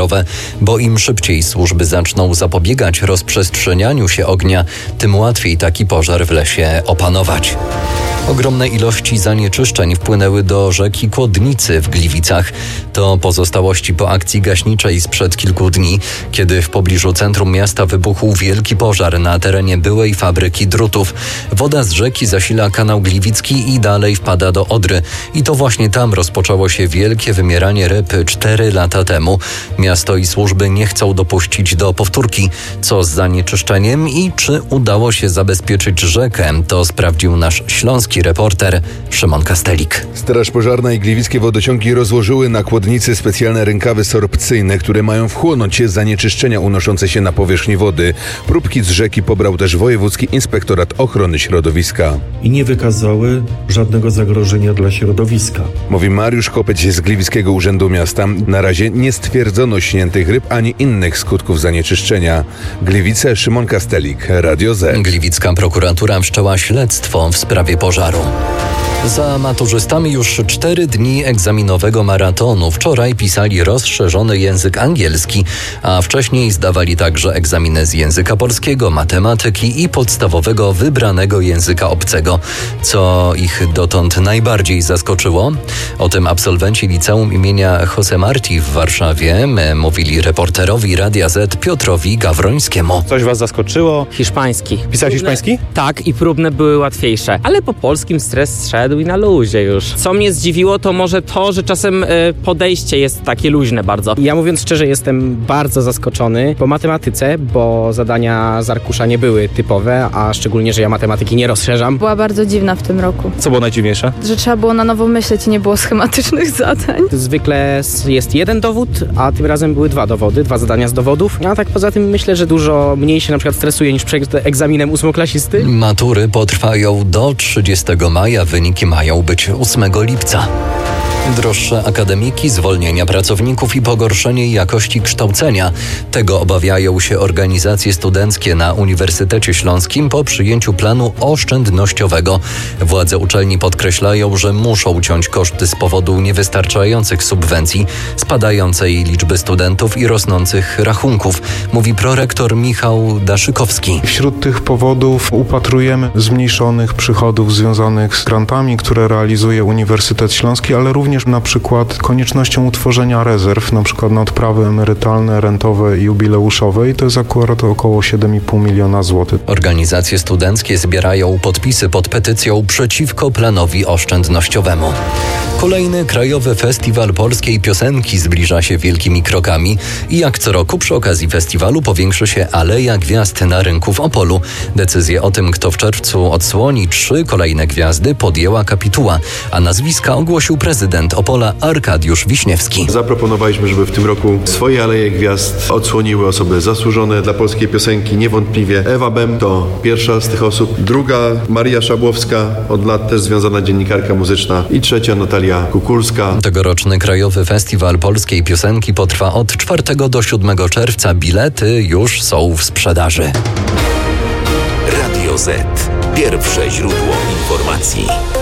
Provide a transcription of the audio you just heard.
bo im szybciej służby zaczną zapobiegać rozprzestrzenianiu się ognia, tym łatwiej taki pożar w lesie opanować. Ogromne ilości zanieczyszczeń wpłynęły do rzeki Kłodnicy w Gliwicach. To pozostałości po akcji gaśniczej sprzed kilku dni, kiedy w pobliżu centrum miasta wybuchł wielki pożar na terenie byłej fabryki drutów. Woda z rzeki zasila kanał Gliwicki i dalej wpada do Odry. I to właśnie tam rozpoczęło się wielkie wymieranie ryb 4 lata temu. Miasto i służby nie chcą dopuścić do powtórki. Co z zanieczyszczeniem i czy udało się zabezpieczyć rzekę, to sprawdził nasz śląski reporter Szymon Kastelik. Straż Pożarna i gliwickie wodociągi rozłożyły na Kłodnicy specjalne rękawy sorpcyjne, które mają wchłonąć zanieczyszczenia unoszące się na powierzchni wody. Próbki z rzeki pobrał też Wojewódzki Inspektorat Ochrony Środowiska. I nie wykazały żadnego zagrożenia dla środowiska. Mówi Mariusz Kopeć z Gliwickiego Urzędu Miasta. Na razie nie stwierdzono śniętych ryb ani innych skutków zanieczyszczenia. Gliwice, Szymon Kastelik, Radio Z. Gliwicka prokuratura wszczęła śledztwo w sprawie pożaru. Za maturzystami już 4 dni egzaminowego maratonu. Wczoraj pisali rozszerzony język angielski, a wcześniej zdawali także egzaminy z języka polskiego, matematyki i podstawowego wybranego języka obcego. Co ich dotąd najbardziej zaskoczyło? O tym absolwenci liceum imienia Jose Marti w Warszawie mówili reporterowi Radia Z Piotrowi Gawrońskiemu. Coś was zaskoczyło? Hiszpański. Pisałeś hiszpański? Tak, i próbne były łatwiejsze, ale po polskim stres szedł i na luzie już. Co mnie zdziwiło, to może to, że czasem podejście jest takie luźne bardzo. Ja mówiąc szczerze, jestem bardzo zaskoczony po matematyce, bo zadania z arkusza nie były typowe, a szczególnie, że ja matematyki nie rozszerzam. Była bardzo dziwna w tym roku. Co było najdziwniejsze? Że trzeba było na nowo myśleć i nie było schematycznych zadań. Zwykle jest jeden dowód, a tym razem były 2 dowody, 2 zadania z dowodów. A tak poza tym myślę, że dużo mniej się na przykład stresuje niż przed egzaminem 8-klasisty. Matury potrwają do 30 maja, wyniki mają być 8 lipca. Droższe akademiki, zwolnienia pracowników i pogorszenie jakości kształcenia. Tego obawiają się organizacje studenckie na Uniwersytecie Śląskim po przyjęciu planu oszczędnościowego. Władze uczelni podkreślają, że muszą ciąć koszty z powodu niewystarczających subwencji, spadającej liczby studentów i rosnących rachunków, mówi prorektor Michał Daszykowski. Wśród tych powodów upatrujemy zmniejszonych przychodów związanych z grantami, które realizuje Uniwersytet Śląski, ale również na przykład koniecznością utworzenia rezerw, na przykład na odprawy emerytalne, rentowe i jubileuszowe i to jest akurat około 7,5 miliona złotych. Organizacje studenckie zbierają podpisy pod petycją przeciwko planowi oszczędnościowemu. Kolejny Krajowy Festiwal Polskiej Piosenki zbliża się wielkimi krokami i jak co roku przy okazji festiwalu powiększy się Aleja Gwiazd na rynku w Opolu. Decyzję o tym, kto w czerwcu odsłoni 3 kolejne gwiazdy, podjęła kapituła, a nazwiska ogłosił prezydent Opola Arkadiusz Wiśniewski. Zaproponowaliśmy, żeby w tym roku swoje Aleje Gwiazd odsłoniły osoby zasłużone dla polskiej piosenki. Niewątpliwie Ewa Bem to pierwsza z tych osób, druga Maria Szabłowska, od lat też związana dziennikarka muzyczna i trzecia Natalia Kukulska. Tegoroczny Krajowy Festiwal Polskiej Piosenki potrwa od 4 do 7 czerwca. Bilety już są w sprzedaży. Radio Z. Pierwsze źródło informacji.